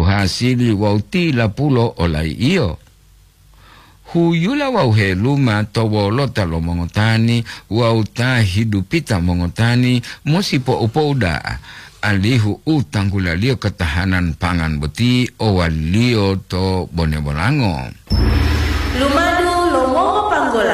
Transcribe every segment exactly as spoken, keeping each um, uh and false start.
hasili wau tila pulo olai iyo. Huyula wau he luma towo lota lo mongotani wau ta hidupita mongotani mosipo upouda alihu utanggula lio ketahanan pangan beti owalio to bone bolango. Lumadu lomo panggola.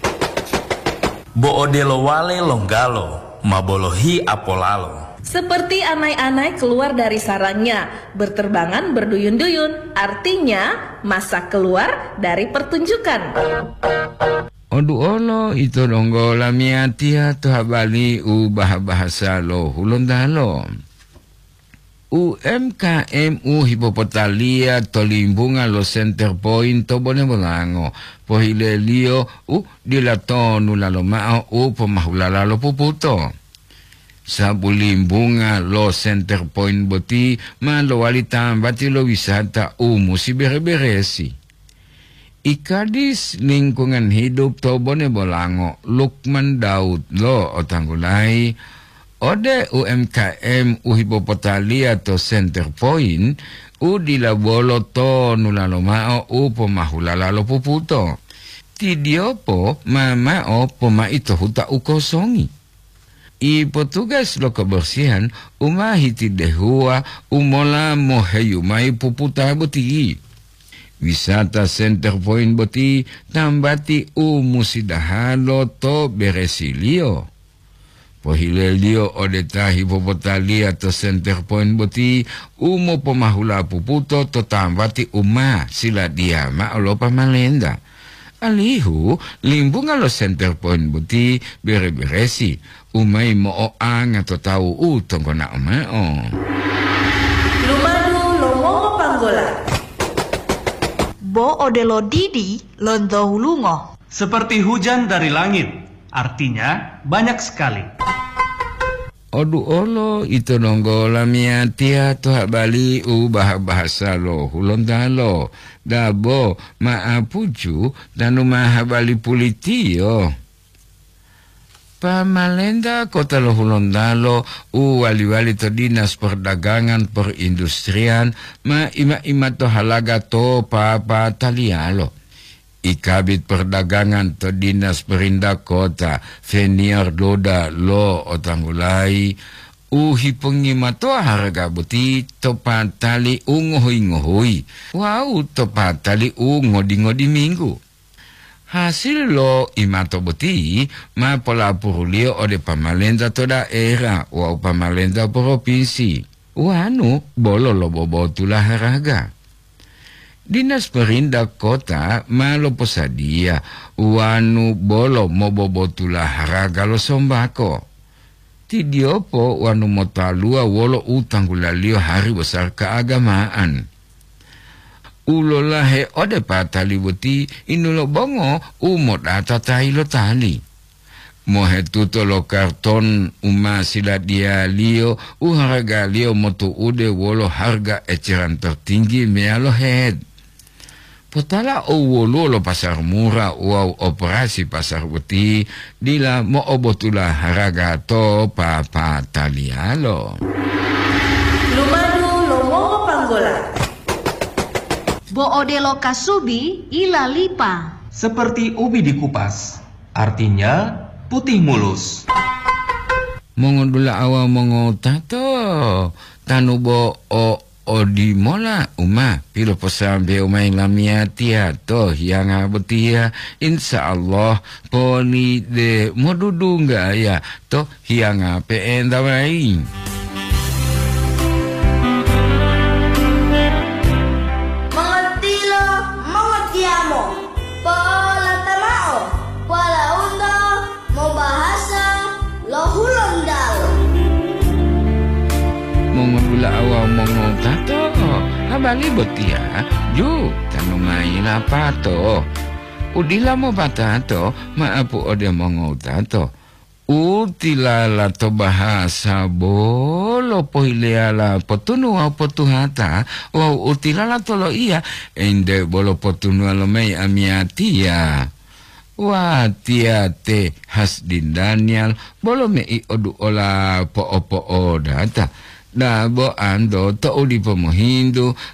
Bo odelo wale longgalo mabolohi apolalo. Seperti anai-anai keluar dari sarangnya, berterbangan berduyun-duyun, artinya masa keluar dari pertunjukan. Odu olo itu donggo lamiatia tu habali u bahasa lo hulondalo. U M K M U Hipopotalia to limbunga lo center point to bone bolango. Pohile lio u dilatonu lalo mao u pomahulala lo puputo. Sa bulimbunga lo center point boti ma lo walitam bati lo wisata umu si bere-beresi. Ikadis lingkungan hidup to bone bolango Lukman Daud lo otanggulai ode U M K M U Hipopotalia to center point u dilabolo to nulalo mao u pomahulala lo puputo. Tidiopo mama o poma ito huta ukosongi. I petugas lo kebersihan umahiti dehua umola moheyumai puputa boti. Wisata center point boti tambati umusidahalo to beresilio. Pohilelio odeta Hipopotalia to center point boti umo pemahula puputo to tambati uma sila diama olo pamalenda. Alihu limbunga lo center point boti bere-beresi umay mo ang ato tau utong ko na umao. Lumadu lomo panggola. Bo odelo didi londo hulungo. Seperti hujan dari langit, artinya banyak sekali. Odu olo itu nonggo lamiatia to habali u bahasa lo hulondalo. Dabo maapuju dan mahabali pulitio. Pamalenda kota lo hulondalo u wali-wali to dinas perdagangan perindustrian ma ima-ima to halaga to papa talialo. Ikabit perdagangan to dinas perindah kota Venier Doda lo otanggulai uhi pengima to harga buti to patali ungohui-ngohui. Wow to patali ungodi-ngodi minggu. Hasil lo imato buti ma pola purulio ode pamalenda to daerah wow pamalenda provinsi. Wanu bolo lo bobo tula haraga. Dinas perindah kota malo posadia wanu bolo mobobotula haraga lo sombako. Tidiopo wanu motalua wolo utanggulalio hari besar keagamaan. Ulolahe ode patali buti inulo bongo umot atatai lo tali. Mohe tuto lo karton uma sila dia lio uharaga lio motu ude wolo harga eceran tertinggi mea lo head. Potala o wolo lo pasar murah wow operasi pasar buti dila mo obotula haraga to papa talialo. Lumadu lomo panggola. Bo odelo kasubi ila lipa. Seperti ubi dikupas, artinya putih mulus. Mongondula awa mongo tato tanubo o odi mola uma pilo posambe umay lamiatia to yang abetia insyaallah poni de modudunga ya to yang ape endawai. Mengertilo, mengertiamo, pola tamao, pola undo, mau bahasa, lohulondalo. Mongondula awa mongo tato habali betia ju tanumai lapato udila mo batato maapu ode mongo tato utilala to bahasa bolo pohileala potunu potuhata o utilala tolo iya ende bolo potunu alomei amiatia wa tia te Hasdin Daniel bolo mei odu ola po opo o data. Dabo ando to uli pomohindu